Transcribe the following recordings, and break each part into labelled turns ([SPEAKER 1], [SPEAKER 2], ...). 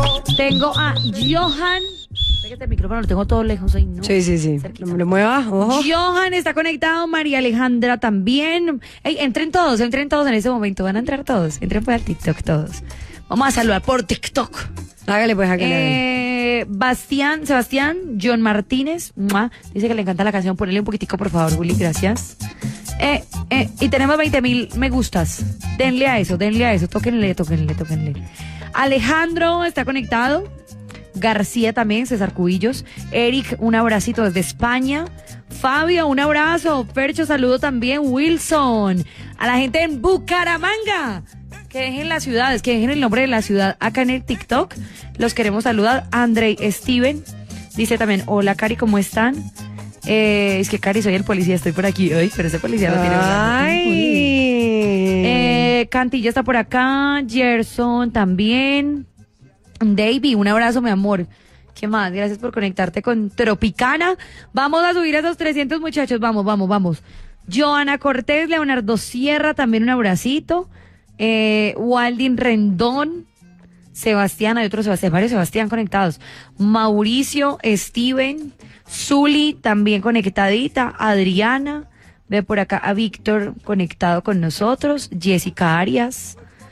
[SPEAKER 1] Tengo a Johan. Este micrófono lo tengo todo lejos ahí, ¿no?
[SPEAKER 2] Sí. No me lo muevas, ojo.
[SPEAKER 1] Johan está conectado, María Alejandra también. Ey, entren todos en ese momento. Van a entrar todos. Entren por el TikTok todos. Vamos a saludar por TikTok.
[SPEAKER 2] Hágale pues,
[SPEAKER 1] Sebastián, John Martínez, dice que le encanta la canción. Ponle un poquitico, por favor, Juli, gracias. Y tenemos 20,000 me gustas. Denle a eso, tóquenle. Alejandro está conectado. García también, César Cubillos. Eric, un abracito desde España. Fabio, un abrazo. Percho, saludo también. Wilson. A la gente en Bucaramanga. Que dejen las ciudades, que dejen el nombre de la ciudad acá en el TikTok. Los queremos saludar. Andrei Steven dice también, hola Cari, ¿cómo están? Es que Cari, soy el policía, estoy por aquí hoy, pero ese policía no tiene
[SPEAKER 2] Ay.
[SPEAKER 1] Cantilla está por acá. Gerson también. Davey, un abrazo, mi amor. ¿Qué más? Gracias por conectarte con Tropicana. Vamos a subir a esos 300 muchachos. Vamos. Joana Cortés, Leonardo Sierra, también un abracito. Waldin Rendón, Sebastián, hay otro Sebastián, varios Sebastián conectados. Mauricio, Steven, Zuli, también conectadita. Adriana, ve por acá a Víctor conectado con nosotros. Jessica Arias.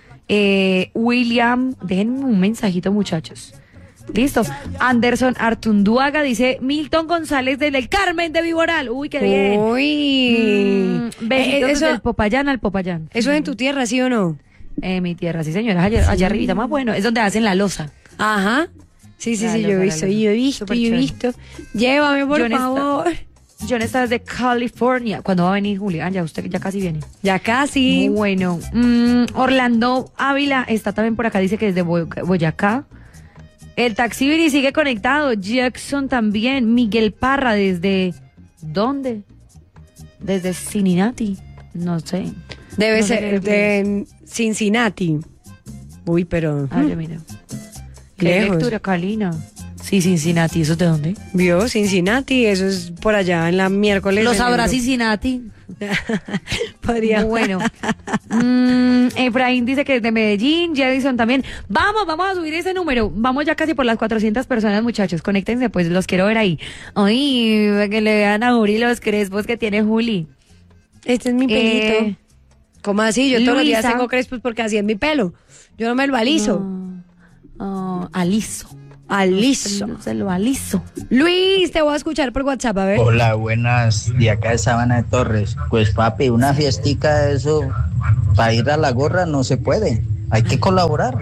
[SPEAKER 1] William, déjenme un mensajito, muchachos. Listo. Anderson Artunduaga dice Milton González del Carmen de Viboral. Uy, qué bien.
[SPEAKER 2] Uy.
[SPEAKER 1] Besitos del Popayán al Popayán.
[SPEAKER 2] ¿Eso es en tu tierra, sí o no?
[SPEAKER 1] Mi tierra, sí, señora. Allá arribita, más bueno. Es donde hacen la loza.
[SPEAKER 2] Ajá. Sí, yo he visto. Llévame, por favor.
[SPEAKER 1] John está desde California. ¿Cuándo va a venir, Julia? Ya usted ya casi viene.
[SPEAKER 2] Ya casi.
[SPEAKER 1] Bueno, Orlando Ávila está también por acá, dice que desde Boyacá. El Taxibiri sigue conectado. Jackson también. Miguel Parra desde... ¿dónde? Desde Cincinnati. No sé.
[SPEAKER 2] Debe ser de Cincinnati. Uy, pero...
[SPEAKER 1] mira. ¿Qué lectura, Calina? Sí, Cincinnati. ¿Eso es de dónde?
[SPEAKER 2] ¿Vio? Cincinnati, eso es por allá en la miércoles.
[SPEAKER 1] ¿Lo sabrá Cincinnati?
[SPEAKER 2] Podría.
[SPEAKER 1] Bueno. Efraín dice que es de Medellín. Jedison también. Vamos a subir ese número. Vamos ya casi por las 400 personas, muchachos. Conéctense, pues los quiero ver ahí. Ay, que le vean a Juli los crespos que tiene Juli.
[SPEAKER 2] Este es mi pelito. ¿Cómo así? Yo todos los días tengo crespos porque así es mi pelo. Yo no me lo aliso.
[SPEAKER 1] Aliso.
[SPEAKER 2] Se lo aliso. Luis, te voy a escuchar por WhatsApp, a ver.
[SPEAKER 3] Hola, buenas, de acá de Sabana de Torres. Pues papi, una fiestica de eso, para ir a la gorra no se puede. Hay que colaborar.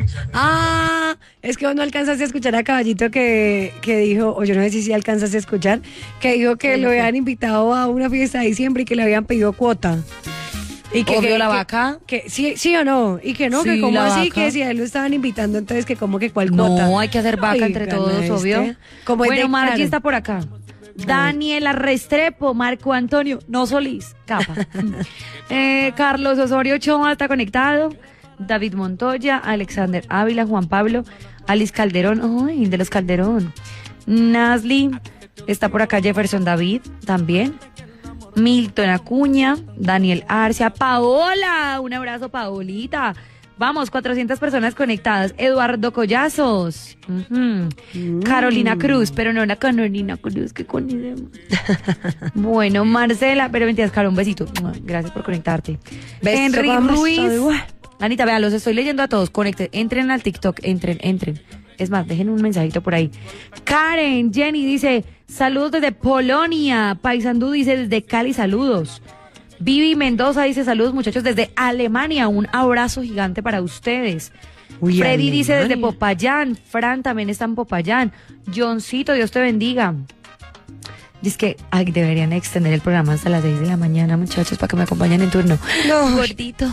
[SPEAKER 2] Es que vos no alcanzaste a escuchar a Caballito que dijo, o yo no sé si alcanzaste a escuchar, que dijo que lo habían invitado a una fiesta de diciembre y que le habían pedido cuota. Y que
[SPEAKER 1] ¿Obvio la vaca?
[SPEAKER 2] Que sí o no, y que no,
[SPEAKER 1] sí,
[SPEAKER 2] que como así,
[SPEAKER 1] vaca.
[SPEAKER 2] que si a él lo estaban invitando, entonces que como que cuál cuota.
[SPEAKER 1] No, hay que hacer vaca entre todos, obvio. Bueno, Marqui está por acá. Daniela Restrepo, Marco Antonio, no Solís, capa. Carlos Osorio Ochoa está conectado. David Montoya, Alexander Ávila, Juan Pablo, Alice Calderón, ay, de los Calderón. Nasli, está por acá Jefferson David, también. Milton Acuña, Daniel Arcia, Paola, un abrazo, Paolita. Vamos, 400 personas conectadas. Eduardo Collazos, Carolina Cruz, pero no la Carolina Cruz que conocemos. Bueno, Marcela, pero mentiras, Caro, un besito. Gracias por conectarte. Henry Ruiz. Anita, vea, los estoy leyendo a todos. Conecten, entren al TikTok, entren. Es más, dejen un mensajito por ahí. Karen, Jenny dice, saludos desde Polonia. Paisandú dice, desde Cali, saludos. Vivi Mendoza dice, saludos muchachos desde Alemania. Un abrazo gigante para ustedes. Uy, Freddy Alemania. Dice, desde Popayán. Fran también está en Popayán. Johncito, Dios te bendiga. Dice que deberían extender el programa hasta las 6 de la mañana, muchachos, para que me acompañen en turno.
[SPEAKER 2] No.
[SPEAKER 1] Gordito.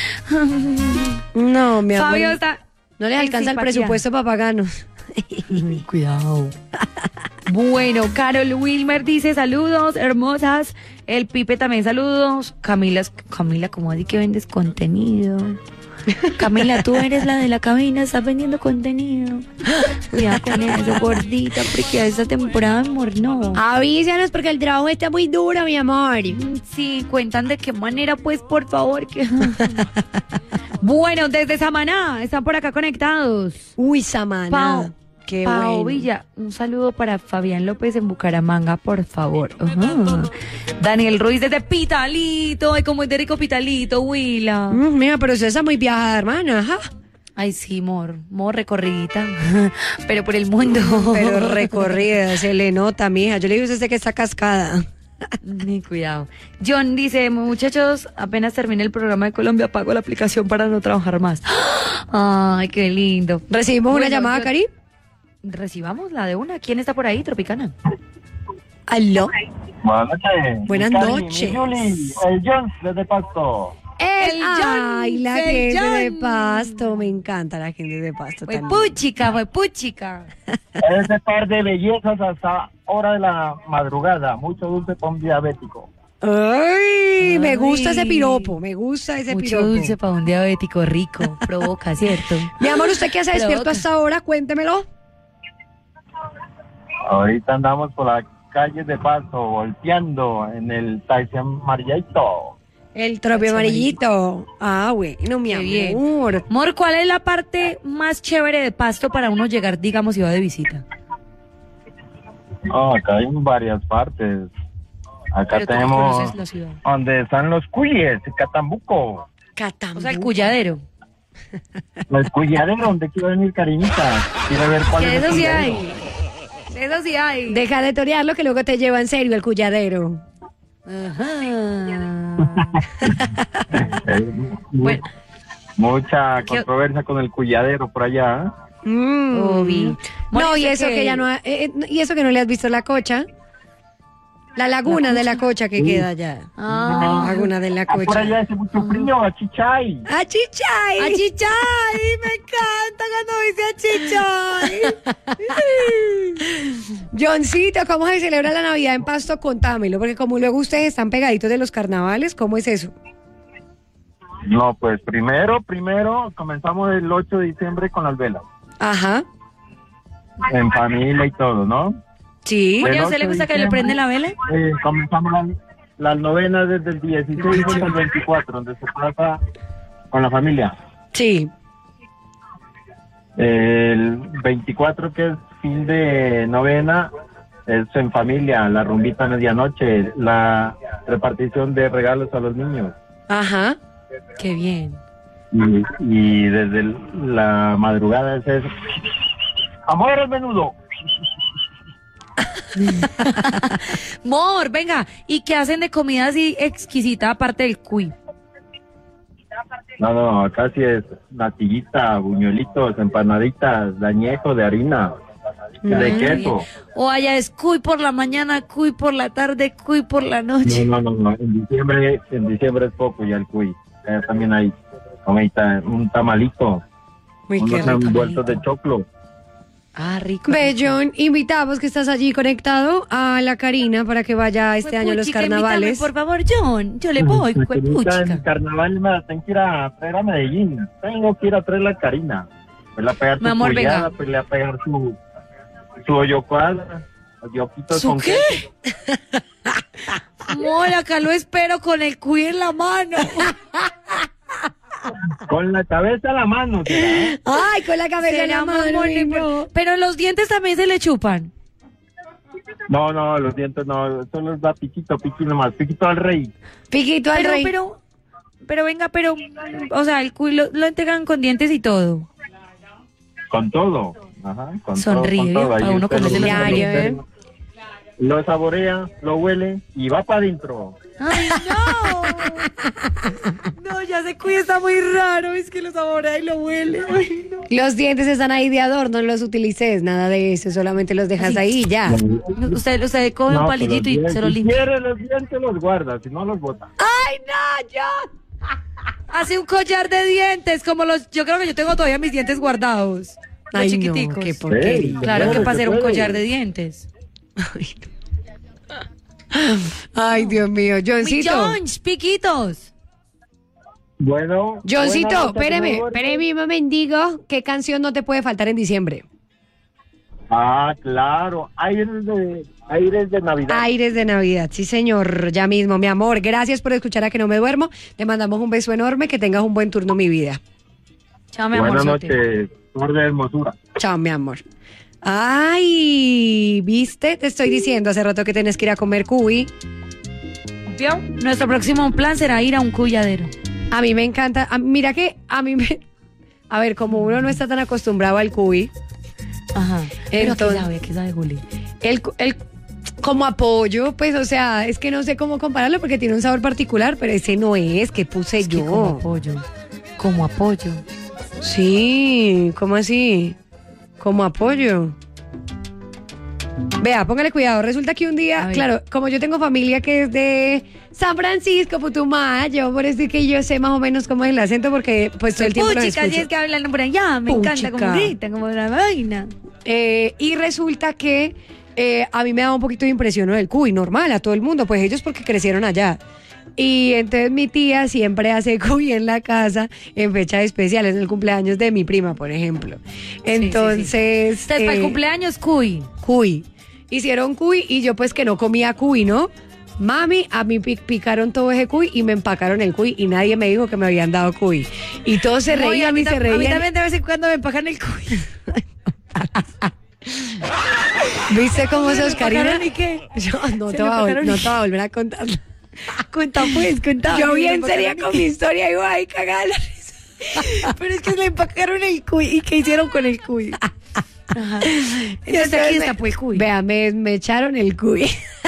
[SPEAKER 2] No, mi amor.
[SPEAKER 1] Fabio está...
[SPEAKER 2] No les alcanza el presupuesto para pagarnos.
[SPEAKER 1] Cuidado. Bueno, Carol Wilmer dice saludos, hermosas. El Pipe también saludos. Camila, ¿cómo así que vendes contenido? Camila, tú eres la de la cabina, estás vendiendo contenido. Cuidado con eso, gordita, porque a esta temporada, amor, no.
[SPEAKER 2] Avísanos porque el trabajo está muy duro, mi amor.
[SPEAKER 1] Sí, cuentan de qué manera, pues, por favor. Que... Bueno, desde Samaná, están por acá conectados.
[SPEAKER 2] Uy, Samaná. Qué
[SPEAKER 1] Pao
[SPEAKER 2] bueno.
[SPEAKER 1] Villa, un saludo para Fabián López en Bucaramanga, por favor. Ajá. Daniel Ruiz desde Pitalito. Ay, como es de rico Pitalito, Huila.
[SPEAKER 2] Mira, pero usted está muy viajada, hermana. Ajá.
[SPEAKER 1] Ay, sí, mor recorridita. Pero por el mundo.
[SPEAKER 2] Pero recorrida, se le nota, mija. Yo le digo a usted que está cascada.
[SPEAKER 1] Ni cuidado. John dice, muchachos, apenas termine el programa de Colombia, apago la aplicación para no trabajar más. Ay, qué lindo.
[SPEAKER 2] ¿Recibimos una llamada, Cari?
[SPEAKER 1] Recibamos la de una. ¿Quién está por ahí, Tropicana?
[SPEAKER 2] ¿Aló?
[SPEAKER 4] Buenas noches.
[SPEAKER 2] Buenas noches.
[SPEAKER 4] El John desde Pasto.
[SPEAKER 1] El John.
[SPEAKER 2] Ay, la gente de Pasto. Me encanta la gente de Pasto.
[SPEAKER 1] Fue puchica.
[SPEAKER 4] Ese par de bellezas hasta hora de la madrugada. Mucho dulce para un diabético.
[SPEAKER 2] Ay, me gusta ese piropo. Mucho
[SPEAKER 1] dulce para un diabético rico. Provoca, ¿cierto?
[SPEAKER 2] Mi amor, ¿usted qué hace despierto hasta ahora? Cuéntemelo.
[SPEAKER 4] Ahorita andamos por las calles de Pasto, volteando en el taxi amarillito.
[SPEAKER 2] El tropio amarillito. Ah, bueno, mi
[SPEAKER 1] Qué
[SPEAKER 2] amor.
[SPEAKER 1] Bien. Mor, ¿cuál es la parte más chévere de Pasto para uno llegar, digamos, si va de visita?
[SPEAKER 4] Acá hay varias partes. Acá
[SPEAKER 1] Pero tú
[SPEAKER 4] tenemos
[SPEAKER 1] conoces la ciudad.
[SPEAKER 4] donde están los cuyes, Catambuco.
[SPEAKER 1] O sea, el Cuyadero.
[SPEAKER 4] Los cuyadero, donde quiero venir, cariñita. Quiero ver cuál
[SPEAKER 1] Que
[SPEAKER 4] es el
[SPEAKER 1] eso sí
[SPEAKER 4] cuyadero.
[SPEAKER 1] hay. Eso sí hay.
[SPEAKER 2] Deja de torearlo que luego te lleva en serio el cuyadero.
[SPEAKER 1] Ajá. Bueno.
[SPEAKER 4] Mucha controversia con el cuyadero por allá.
[SPEAKER 1] Obi.
[SPEAKER 2] No, y eso que ya no y eso que no le has visto la Cocha. La laguna de la Cocha que queda allá.
[SPEAKER 1] Ah.
[SPEAKER 2] Laguna de la
[SPEAKER 4] Por
[SPEAKER 2] Cocha.
[SPEAKER 4] allá hace mucho frío, achichay.
[SPEAKER 2] ¡Achichay!
[SPEAKER 1] ¡Achichay! Me encanta cuando dice achichay.
[SPEAKER 2] Johncito, ¿cómo se celebra la Navidad en Pasto? Contámelo, porque como luego ustedes están pegaditos de los carnavales, ¿cómo es eso?
[SPEAKER 4] No, pues primero comenzamos el 8 de diciembre con las velas.
[SPEAKER 2] Ajá.
[SPEAKER 4] En familia y todo, ¿no?
[SPEAKER 2] Sí.
[SPEAKER 1] Oye, ¿a usted le gusta que le prende la vela?
[SPEAKER 4] Comenzamos las novenas desde el 16 hasta el 24, donde se pasa con la familia.
[SPEAKER 2] Sí.
[SPEAKER 4] El 24, que es fin de novena, es en familia, la rumbita a medianoche, la repartición de regalos a los niños.
[SPEAKER 2] Ajá.
[SPEAKER 1] Qué bien.
[SPEAKER 4] Y desde la madrugada es eso. ¡Amor al menudo!
[SPEAKER 1] Mor, venga, ¿y qué hacen de comida así exquisita aparte del cuy?
[SPEAKER 4] No, acá sí es natillita, buñuelitos, empanaditas, de añejo, de harina, de queso.
[SPEAKER 1] O allá es cuy por la mañana, cuy por la tarde, cuy por la noche.
[SPEAKER 4] No. En diciembre es poco ya el cuy. También hay un tamalito, unos envueltos de choclo.
[SPEAKER 1] Ah, rico.
[SPEAKER 2] Bellón, invitamos que estás allí conectado a la Karina para que vaya este año a los carnavales.
[SPEAKER 1] Invítame, por favor, John. Yo le voy,
[SPEAKER 4] En
[SPEAKER 1] puchica.
[SPEAKER 4] carnaval me la tengo que ir a traer a Medellín. Tengo que ir a traer a Karina. Pues le va a pegar su culiada, pues le va a pegar su hoyo cuadra, yoquitos
[SPEAKER 1] ¿Su
[SPEAKER 4] con
[SPEAKER 1] qué? Mor, acá lo espero con el cuy en la mano.
[SPEAKER 4] con la cabeza a la mano. ¿Será?
[SPEAKER 2] Ay, con la cabeza en la mano. No.
[SPEAKER 1] Pero los dientes también se le chupan.
[SPEAKER 4] No, los dientes no, solo les da piquito nomás, piquito al rey.
[SPEAKER 2] Piquito al rey.
[SPEAKER 1] Pero venga, o sea, el cuy lo entregan con dientes y todo.
[SPEAKER 4] Con todo. Ajá, con
[SPEAKER 1] sonríe,
[SPEAKER 4] todo.
[SPEAKER 1] para uno comerse los dientes.
[SPEAKER 4] Lo saborea, lo huele y va para adentro.
[SPEAKER 1] ¡Ay, no! No, ya ese cuy está muy raro, es que lo saborea y lo huele. Ay, no.
[SPEAKER 2] Los dientes están ahí de adorno, no los utilices, nada de eso, solamente los dejas ahí y ya.
[SPEAKER 1] Usted come un palillito y se lo limpia.
[SPEAKER 4] Si quiere los dientes los guarda, si no los bota.
[SPEAKER 2] ¡Ay, no, John!
[SPEAKER 1] Hace un collar de dientes, como yo creo que yo tengo todavía mis dientes guardados. Los
[SPEAKER 2] Ay,
[SPEAKER 1] chiquiticos.
[SPEAKER 2] no, qué porquería.
[SPEAKER 1] Claro que para hacer un collar de dientes.
[SPEAKER 2] Ay, Dios mío, Johncito.
[SPEAKER 1] Jones, piquitos.
[SPEAKER 4] Bueno.
[SPEAKER 2] Johncito, espéreme, me mendigo. ¿Qué canción no te puede faltar en diciembre?
[SPEAKER 4] Ah, claro, aires de Navidad.
[SPEAKER 2] Aires de Navidad, sí señor, ya mismo, mi amor. Gracias por escuchar a Que No Me Duermo. Te mandamos un beso enorme, que tengas un buen turno, mi vida.
[SPEAKER 1] Chao, mi amor.
[SPEAKER 4] Buenas noches, flor de hermosura.
[SPEAKER 2] Chao, mi amor. Ay, ¿viste? Te estoy diciendo hace rato que tienes que ir a comer cuy.
[SPEAKER 1] ¿Vio? Nuestro próximo plan será ir a un cuyadero.
[SPEAKER 2] A mí me encanta. Mira que a mí me... A ver, como uno no está tan acostumbrado al cuy.
[SPEAKER 1] Ajá.
[SPEAKER 2] Entonces,
[SPEAKER 1] ¿Qué sabe, Juli?
[SPEAKER 2] El como apoyo, pues, o sea, es que no sé cómo compararlo porque tiene un sabor particular, pero ese no es, que puse es yo. Que
[SPEAKER 1] como apoyo. Como apoyo.
[SPEAKER 2] Sí, ¿cómo así? Como apoyo. Vea, póngale cuidado. Resulta que un día, claro, como yo tengo familia que es de San Francisco, Putumayo, por eso que yo sé más o menos cómo es el acento porque pues todo el tiempo lo escucho.
[SPEAKER 1] Así es que hablan por allá, me encanta como gritan, como una vaina.
[SPEAKER 2] Y resulta que a mí me daba un poquito de impresión del cuy, normal, a todo el mundo, pues ellos porque crecieron allá. Y entonces mi tía siempre hace cuy en la casa en fechas especiales, en el cumpleaños de mi prima, por ejemplo. Entonces...
[SPEAKER 1] Sí. Para el cumpleaños, cuy.
[SPEAKER 2] Cuy. Hicieron cuy y yo pues que no comía cuy, ¿no? Mami, a mí picaron todo ese cuy y me empacaron el cuy y nadie me dijo que me habían dado cuy. Y todos se reían y se reían.
[SPEAKER 1] A mí también de vez en cuando me empacan el cuy.
[SPEAKER 2] ¿Viste cómo sos, Karina?
[SPEAKER 1] ¿Y qué?
[SPEAKER 2] Yo no te voy a volver a contar.
[SPEAKER 1] Cuenta.
[SPEAKER 2] Yo bien sería con mi historia y voy a cagar la risa.
[SPEAKER 1] Pero es que le empacaron el cuy. ¿Y qué hicieron con el cuy? Ajá. Entonces aquí está pues el cuy.
[SPEAKER 2] Vea, me echaron el cuy.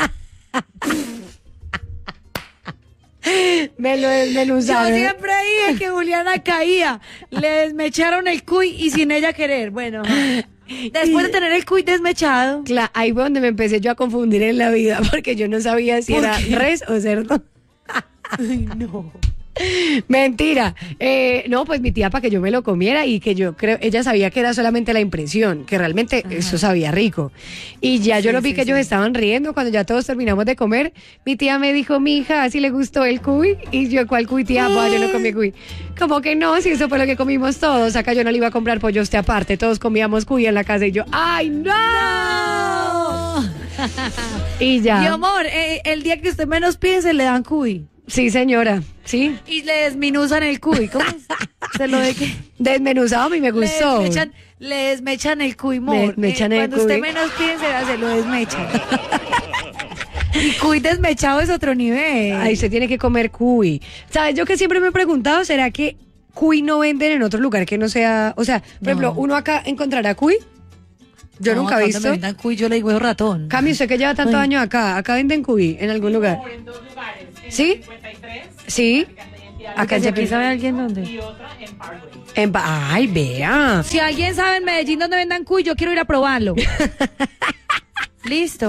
[SPEAKER 2] Me lo desmenuzaron.
[SPEAKER 1] Yo siempre dije que Juliana caía. Le desmecharon el cuy y sin ella querer. Bueno, después de tener el cuy desmechado.
[SPEAKER 2] Claro, ahí fue donde me empecé yo a confundir en la vida porque yo no sabía si era res o cerdo.
[SPEAKER 1] Ay, no.
[SPEAKER 2] Mentira. No, pues mi tía para que yo me lo comiera y que yo creo, ella sabía que era solamente la impresión, que realmente eso sabía rico. Y ya yo lo vi que ellos estaban riendo cuando ya todos terminamos de comer. Mi tía me dijo, mija, si le gustó el cuy. Y yo, ¿cuál cuy, tía? Pues yo no comí cuy. Como que no, si eso fue lo que comimos todos. Acá yo no le iba a comprar pollo a usted aparte. Todos comíamos cuy en la casa y yo, ¡ay, no! Y ya.
[SPEAKER 1] Mi amor, el día que usted menos piense le dan cuy.
[SPEAKER 2] Sí, señora, sí.
[SPEAKER 1] Y le desmenuzan el cuy, ¿cómo es? ¿Se lo de qué?
[SPEAKER 2] Desmenuzado a mí me gustó.
[SPEAKER 1] Le desmechan el cuy, mor. Cuando usted menos piense, se lo desmechan. Y cuy desmechado es otro nivel.
[SPEAKER 2] Ahí se tiene que comer cuy. ¿Sabes? Yo que siempre me he preguntado, ¿será que cuy no venden en otro lugar que no sea... O sea, por ejemplo, ¿uno acá encontrará cuy? Yo nunca he visto.
[SPEAKER 1] Cuando me vendan cuy, yo le digo es ratón.
[SPEAKER 2] Cami, usted que lleva tantos años acá venden cuy en algún lugar.
[SPEAKER 5] En 2 lugares.
[SPEAKER 2] ¿Sí?
[SPEAKER 5] 53.
[SPEAKER 2] Sí.
[SPEAKER 1] Acá en ¿sabe alguien dónde?
[SPEAKER 5] Y otra en Parkway.
[SPEAKER 2] Ay, vea.
[SPEAKER 1] Si alguien sabe en Medellín dónde vendan cuy, yo quiero ir a probarlo. Listo.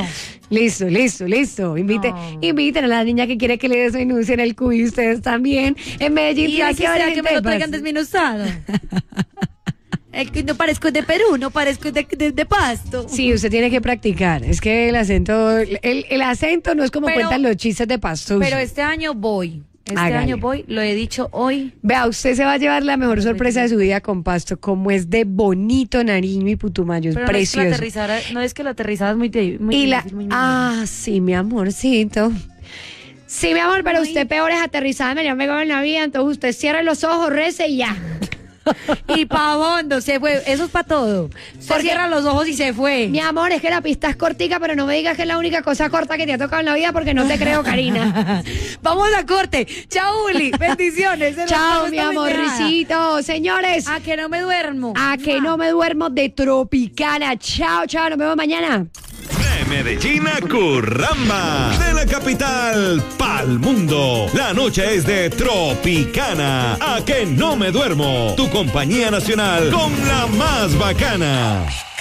[SPEAKER 1] Inviten a la niña que quiere que le desmenucen el cuy. Ustedes también. En Medellín y así sea que me lo traigan desmenuzado. El que no parezco de Perú, no parezco de Pasto.
[SPEAKER 2] Sí, usted tiene que practicar. Es que el acento no es como cuentan los chistes de Pasto.
[SPEAKER 1] Pero este año voy. Lo he dicho hoy.
[SPEAKER 2] Vea, usted se va a llevar la mejor sorpresa de su vida con Pasto, como es de bonito Nariño y Putumayo, es precioso.
[SPEAKER 1] No es que lo aterrizabas muy
[SPEAKER 2] sí, mi amorcito. Sí, mi amor, pero usted peor es aterrizada, yo me cago en la vida, entonces usted cierra los ojos, rece y ya.
[SPEAKER 1] Y pa' fondo, se fue. Eso es para todo. Se cierra los ojos y se fue.
[SPEAKER 2] Mi amor, es que la pista es cortica, pero no me digas que es la única cosa corta que te ha tocado en la vida porque no te creo, Karina.
[SPEAKER 1] Vamos a corte. Chao, Uli. Bendiciones.
[SPEAKER 2] Chao, mi amorcito. Señores.
[SPEAKER 1] A que no me duermo.
[SPEAKER 2] No me duermo de Tropicana. Chao, nos vemos mañana.
[SPEAKER 6] De Medellín a Curramba, de la capital pa'l mundo. La noche es de Tropicana. A que no me duermo. Tu compañía nacional con la más bacana.